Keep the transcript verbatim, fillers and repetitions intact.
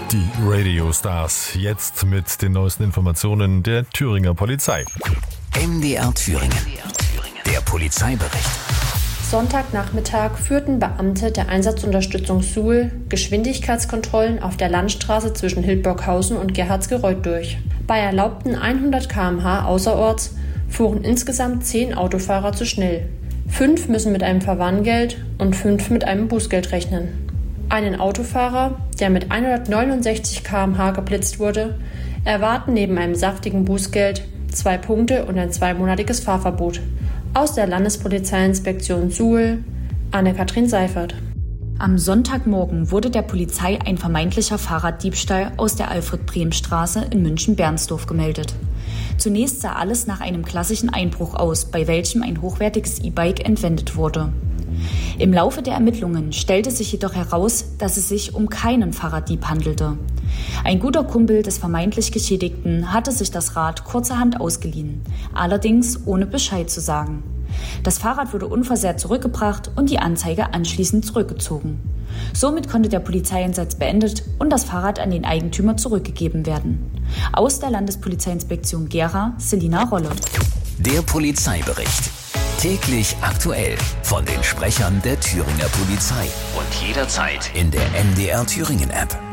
Die Radio Stars, jetzt mit den neuesten Informationen der Thüringer Polizei. M D R Thüringen, der Polizeibericht. Sonntagnachmittag führten Beamte der Einsatzunterstützung Suhl Geschwindigkeitskontrollen auf der Landstraße zwischen Hildburghausen und Gerhardsgereuth durch. Bei erlaubten hundert Kilometer pro Stunde außerorts fuhren insgesamt zehn Autofahrer zu schnell. Fünf müssen mit einem Verwarngeld und fünf mit einem Bußgeld rechnen. Einen Autofahrer, der mit hundertneunundsechzig Kilometer pro Stunde geblitzt wurde, erwarten neben einem saftigen Bußgeld zwei Punkte und ein zweimonatiges Fahrverbot. Aus der Landespolizeiinspektion Suhl, Anne-Kathrin Seifert. Am Sonntagmorgen wurde der Polizei ein vermeintlicher Fahrraddiebstahl aus der Alfred-Brehm-Straße in München-Bernsdorf gemeldet. Zunächst sah alles nach einem klassischen Einbruch aus, bei welchem ein hochwertiges E-Bike entwendet wurde. Im Laufe der Ermittlungen stellte sich jedoch heraus, dass es sich um keinen Fahrraddieb handelte. Ein guter Kumpel des vermeintlich Geschädigten hatte sich das Rad kurzerhand ausgeliehen, allerdings ohne Bescheid zu sagen. Das Fahrrad wurde unversehrt zurückgebracht und die Anzeige anschließend zurückgezogen. Somit konnte der Polizeieinsatz beendet und das Fahrrad an den Eigentümer zurückgegeben werden. Aus der Landespolizeiinspektion Gera, Selina Rolle. Der Polizeibericht. Täglich aktuell von den Sprechern der Thüringer Polizei und jederzeit in der M D R Thüringen App.